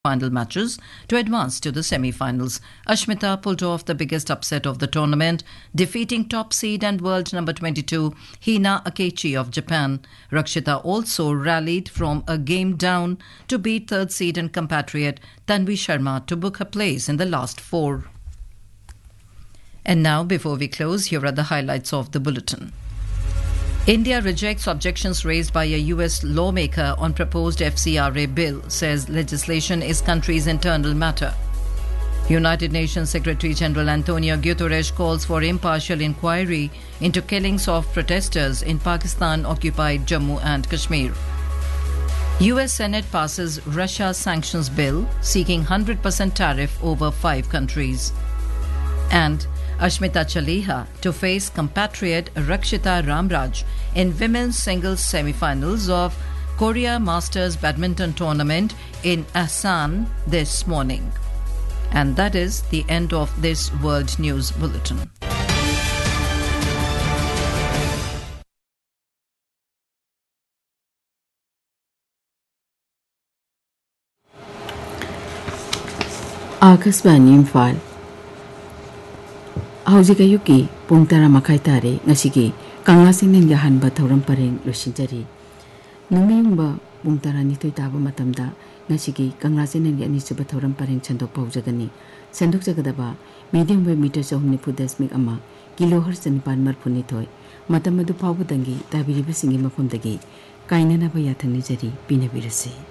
final matches to advance to the semi-finals. Ashmita pulled off the biggest upset of the tournament, defeating top seed and world number 22 Hina Akechi of Japan. Rakshita also rallied from a game down to beat third seed and compatriot Tanvi Sharma to book her place in the last four. And now, before we close, here are the highlights of the bulletin. India rejects objections raised by a US lawmaker on proposed FCRA bill, says legislation is country's internal matter. United Nations Secretary General Antonio Guterres calls for impartial inquiry into killings of protesters in Pakistan-occupied Jammu and Kashmir. US Senate passes Russia sanctions bill seeking 100% tariff over 5 countries. And Ashmita Chaliha to face compatriot Rakshita Ramraj in women's singles semi-finals of Korea Masters Badminton Tournament in Asan this morning. And that is the end of this World News Bulletin. Akasbani Imphal Hauzik ayuki pung tara makai tare ngasigi kangasing nang yahan ba thauram pareng losinjari nungmiyungba pung tara nitoi taba matamda ngasigi kangasing nang yani suba thauram pareng chandok paujagani sandok jagadaba medium wave meter 9.10 ama kilohertz nipan marphuni thoi matam adu pawbudangi tabiribi singi mafamdagi kainana ba yathani jari pinabirase